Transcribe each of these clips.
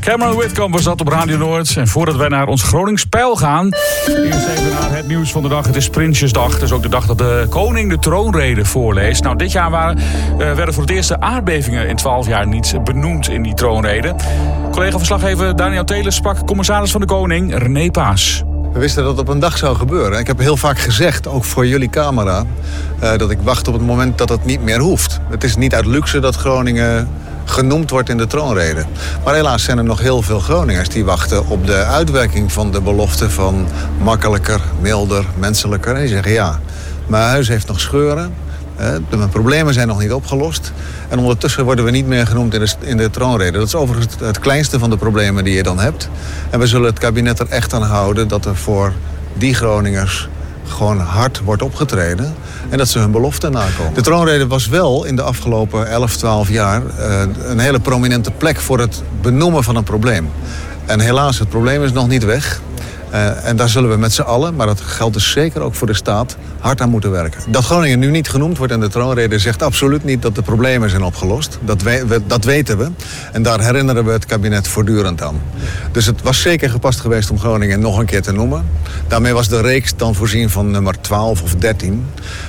Cameron Whitcomb was dat op Radio Noord. En voordat wij naar ons Gronings Pijl gaan, eerst even naar het nieuws van de dag. Het is Prinsjesdag. Het is ook de dag dat de koning de troonrede voorleest. Nou, dit jaar werden voor het eerst de aardbevingen in 12 jaar niet benoemd in die troonrede. Collega-verslaggever Daniel Telen sprak commissaris van de koning, René Paas. We wisten dat het op een dag zou gebeuren. Ik heb heel vaak gezegd, ook voor jullie camera, dat ik wacht op het moment dat het niet meer hoeft. Het is niet uit luxe dat Groningen genoemd wordt in de troonrede. Maar helaas zijn er nog heel veel Groningers die wachten op de uitwerking van de belofte van makkelijker, milder, menselijker. En die zeggen ja, mijn huis heeft nog scheuren. Mijn problemen zijn nog niet opgelost. En ondertussen worden we niet meer genoemd in de troonrede. Dat is overigens het kleinste van de problemen die je dan hebt. En we zullen het kabinet er echt aan houden dat er voor die Groningers gewoon hard wordt opgetreden en dat ze hun beloften nakomen. De troonrede was wel in de afgelopen 11, 12 jaar een hele prominente plek voor het benoemen van een probleem. En helaas, het probleem is nog niet weg. En daar zullen we met z'n allen, maar dat geldt dus zeker ook voor de staat, hard aan moeten werken. Dat Groningen nu niet genoemd wordt in de troonrede zegt absoluut niet dat de problemen zijn opgelost. Dat weten we. En daar herinneren we het kabinet voortdurend aan. Dus het was zeker gepast geweest om Groningen nog een keer te noemen. Daarmee was de reeks dan voorzien van nummer 12 of 13.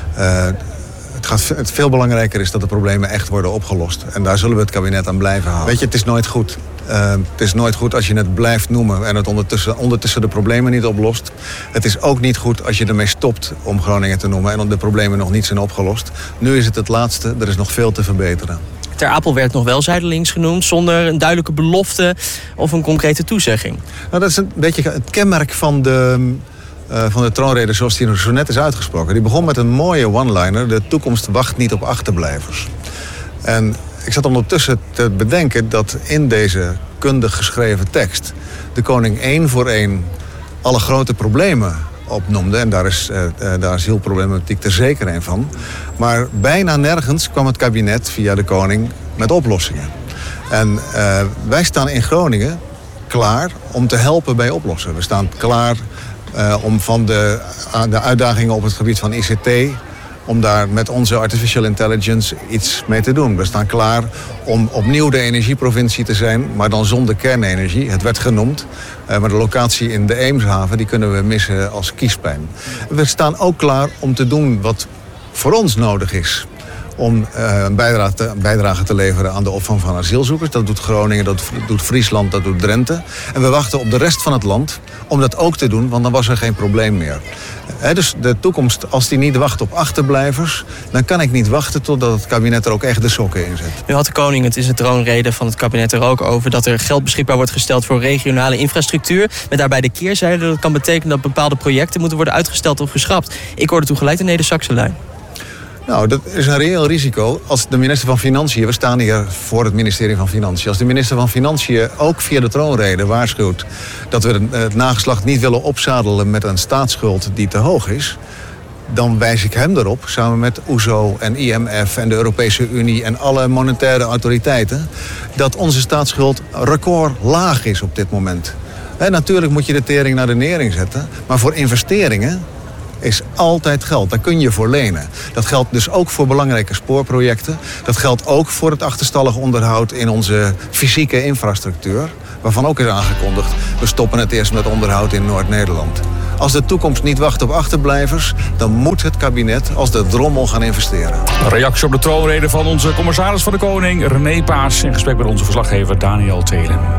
Het veel belangrijker is dat de problemen echt worden opgelost. En daar zullen we het kabinet aan blijven houden. Weet je, het is nooit goed. Het is nooit goed als je het blijft noemen en het ondertussen de problemen niet oplost. Het is ook niet goed als je ermee stopt om Groningen te noemen en de problemen nog niet zijn opgelost. Nu is het laatste, er is nog veel te verbeteren. Ter Apel werd nog wel zijdelings genoemd, zonder een duidelijke belofte of een concrete toezegging. Nou, dat is een beetje het kenmerk van de troonrede zoals die zo net is uitgesproken. Die begon met een mooie one-liner: de toekomst wacht niet op achterblijvers. En ik zat ondertussen te bedenken dat in deze kundig geschreven tekst de koning 1 voor 1 alle grote problemen opnoemde. En daar is asielproblematiek er zeker een van. Maar bijna nergens kwam het kabinet via de koning met oplossingen. En wij staan in Groningen klaar om te helpen bij oplossen. We staan klaar om van de uitdagingen op het gebied van ICT, om daar met onze artificial intelligence iets mee te doen. We staan klaar om opnieuw de energieprovincie te zijn, maar dan zonder kernenergie. Het werd genoemd, maar de locatie in de Eemshaven die kunnen we missen als kiespijn. We staan ook klaar om te doen wat voor ons nodig is om een bijdrage te leveren aan de opvang van asielzoekers. Dat doet Groningen, dat doet Friesland, dat doet Drenthe. En we wachten op de rest van het land om dat ook te doen, want dan was er geen probleem meer. Dus de toekomst, als die niet wacht op achterblijvers, dan kan ik niet wachten totdat het kabinet er ook echt de sokken in zet. Nu had de koning het in de troonrede van het kabinet er ook over dat er geld beschikbaar wordt gesteld voor regionale infrastructuur. Met daarbij de keerzijde dat kan betekenen dat bepaalde projecten moeten worden uitgesteld of geschrapt. Ik hoorde toen gelijk de Neder-Saxe-lijn. Nou, dat is een reëel risico. Als de minister van Financiën, we staan hier voor het ministerie van Financiën, als de minister van Financiën ook via de troonrede waarschuwt dat we het nageslacht niet willen opzadelen met een staatsschuld die te hoog is, dan wijs ik hem erop, samen met OESO en IMF en de Europese Unie en alle monetaire autoriteiten, dat onze staatsschuld record laag is op dit moment. En natuurlijk moet je de tering naar de nering zetten, maar voor investeringen is altijd geld. Daar kun je voor lenen. Dat geldt dus ook voor belangrijke spoorprojecten. Dat geldt ook voor het achterstallig onderhoud in onze fysieke infrastructuur, waarvan ook is aangekondigd, we stoppen het eerst met onderhoud in Noord-Nederland. Als de toekomst niet wacht op achterblijvers, dan moet het kabinet als de drommel gaan investeren. Een reactie op de troonrede van onze commissaris van de koning, René Paas, in gesprek met onze verslaggever Daniel Telen.